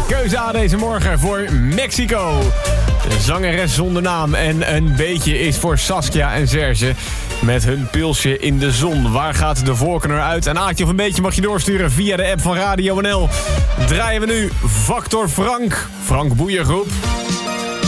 Keuze A deze morgen voor Mexico. Een zangeres zonder naam en een beetje is voor Saskia en Serge. Met hun pilsje in de zon. Waar gaat de voorkeur naar uit? Een aatje of een beetje mag je doorsturen via de app van Radio NL. Draaien we nu Factor Frank. Frank Boeiergroep.